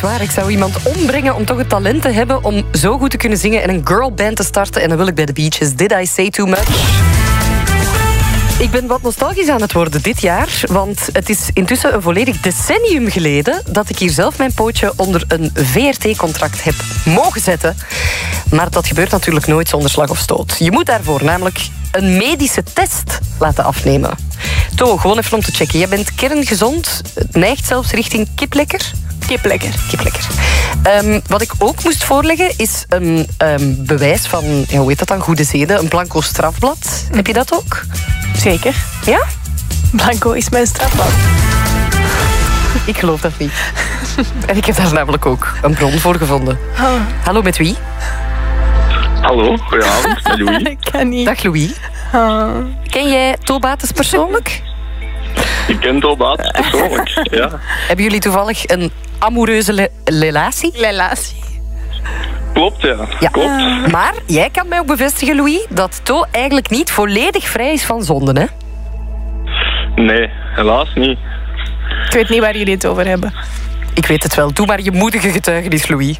waar. Ik zou iemand ombrengen om toch het talent te hebben om zo goed te kunnen zingen en een girlband te starten. En dan wil ik bij de Beaches. Did I Say Too Much? Ik ben wat nostalgisch aan het worden dit jaar, want het is intussen een volledig decennium geleden dat ik hier zelf mijn pootje onder een VRT-contract heb mogen zetten. Maar dat gebeurt natuurlijk nooit zonder slag of stoot. Je moet daarvoor namelijk een medische test laten afnemen. To, gewoon even om te checken. Je bent kerngezond, neigt zelfs richting kiplekker. Kiplekker. Wat ik ook moest voorleggen is een bewijs van, hoe heet dat dan, goede zeden, een blanco strafblad. Heb je dat ook? Zeker. Ja? Blanco is mijn strafblad. Ik geloof dat niet. En ik heb daar namelijk ook een bron voor gevonden. Oh. Hallo, met wie? Hallo, goedenavond, met Louis. Ik kan niet. Dag Louis. Oh. Ken jij To Bates persoonlijk? Ik ken To Bates persoonlijk, ja. Hebben jullie toevallig een amoureuze relatie? Relatie. Klopt, ja. Klopt. Maar jij kan mij ook bevestigen, Louis, dat To eigenlijk niet volledig vrij is van zonden, hè? Nee, helaas niet. Ik weet niet waar jullie het over hebben. Ik weet het wel. Doe maar je moedige getuigenis, Louis.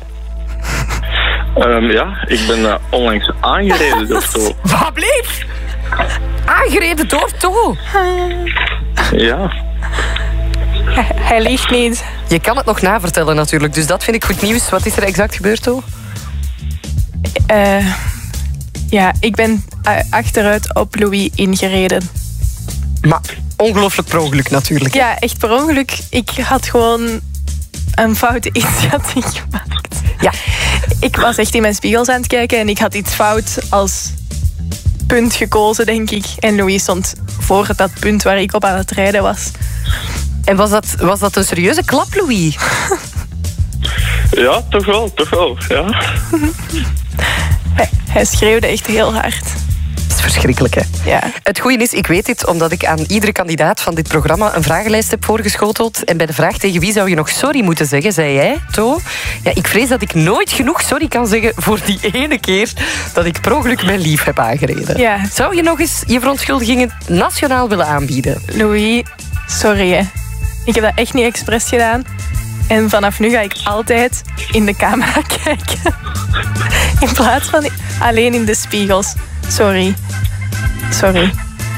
Ja, ik ben onlangs aangereden door To. Wat bleef? Aangereden door To? Ja. Hij liegt niet. Je kan het nog navertellen natuurlijk, dus dat vind ik goed nieuws. Wat is er exact gebeurd, To? Ja, ik ben achteruit op Louis ingereden. Maar ongelooflijk per ongeluk natuurlijk. Ja, echt per ongeluk. Ik had gewoon een foute inschatting gemaakt. Ja. Ik was echt in mijn spiegels aan het kijken en ik had iets fout als punt gekozen, denk ik. En Louis stond voor dat punt waar ik op aan het rijden was. En was dat een serieuze klap, Louis? Ja, toch wel, ja. Hij schreeuwde echt heel hard. Dat is verschrikkelijk, hè? Ja. Het goede is, ik weet dit omdat ik aan iedere kandidaat van dit programma een vragenlijst heb voorgeschoteld. En bij de vraag tegen wie zou je nog sorry moeten zeggen, zei jij, To. Ja, ik vrees dat ik nooit genoeg sorry kan zeggen voor die ene keer dat ik per ongeluk mijn lief heb aangereden. Ja. Zou je nog eens je verontschuldigingen nationaal willen aanbieden? Louis, sorry hè. Ik heb dat echt niet expres gedaan. En vanaf nu ga ik altijd in de camera kijken. In plaats van alleen in de spiegels. Sorry. Sorry.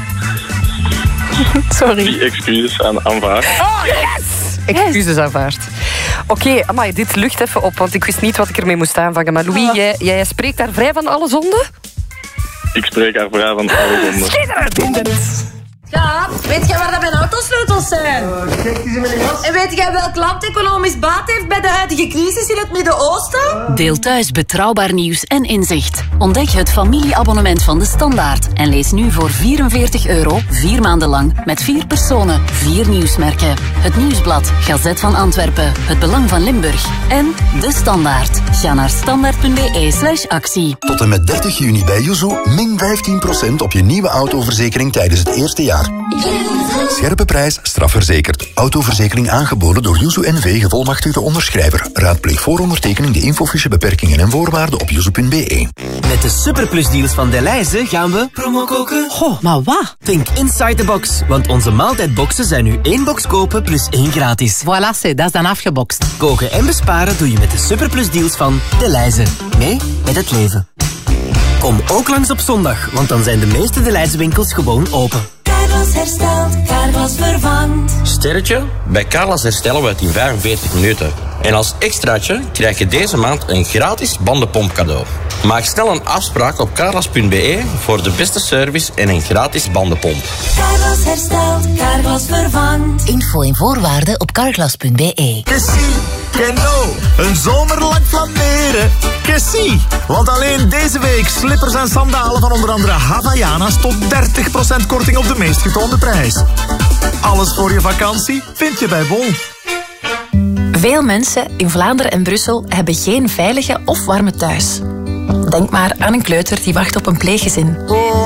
Die excuses aanvaard. Oh, yes! Excuses aanvaard. Oké, amai, dit lucht even op, want ik wist niet wat ik ermee moest aanvangen. Maar Louis, jij spreekt daar vrij van alle zonden? Ik spreek daar vrij van alle zonden. Schitterend! Ja, weet jij waar dat mijn autosleutels zijn? Kijk, die zijn met die En weet jij welk land economisch baat heeft bij de huidige crisis in het Midden-Oosten? Deel thuis betrouwbaar nieuws en inzicht. Ontdek het familieabonnement van De Standaard. En lees nu voor €44, 4 maanden lang, met 4 personen, 4 nieuwsmerken. Het Nieuwsblad, Gazet van Antwerpen, Het Belang van Limburg en De Standaard. Ga naar standaard.be/actie. Tot en met 30 juni bij Yuzu min 15% op je nieuwe autoverzekering tijdens het eerste jaar. Scherpe prijs, strafverzekerd. Autoverzekering aangeboden door Yuzu NV, gevolmachtigde onderschrijver. Raadpleeg voor ondertekening de infofiche, beperkingen en voorwaarden op yuzu.be. Met de superplusdeals van Delhaize gaan we promo koken. Goh, maar wat? Think inside the box, want onze maaltijdboxen zijn nu 1 box kopen plus 1 gratis. Voilà, dat is dan afgebokst. Koken en besparen doe je met de superplusdeals van Delhaize. Mee met het leven. Kom ook langs op zondag, want dan zijn de meeste Delhaize winkels gewoon open. Carglass herstelt, Carglass vervangt. Sterretje? Bij Carglass herstellen we het in 45 minuten. En als extraatje krijg je deze maand een gratis bandenpomp cadeau. Maak snel een afspraak op carglass.be voor de beste service en een gratis bandenpomp. Carglass herstelt, Carglass vervangt. Info en voorwaarden op carglass.be. Keno, een zomer lang flaneren. Kessie, want alleen deze week slippers en sandalen van onder andere Havaianas tot 30% korting op de meest getoonde prijs. Alles voor je vakantie vind je bij Bol. Veel mensen in Vlaanderen en Brussel hebben geen veilige of warme thuis. Denk maar aan een kleuter die wacht op een pleeggezin.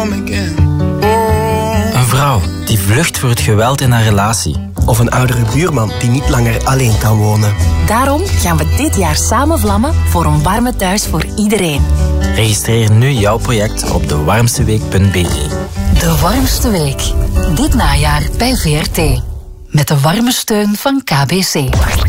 Een vrouw die vlucht voor het geweld in haar relatie. Of een oudere buurman die niet langer alleen kan wonen. Daarom gaan we dit jaar samen vlammen voor een warme thuis voor iedereen. Registreer nu jouw project op dewarmsteweek.be. De warmste week. Dit najaar bij VRT. Met de warme steun van KBC.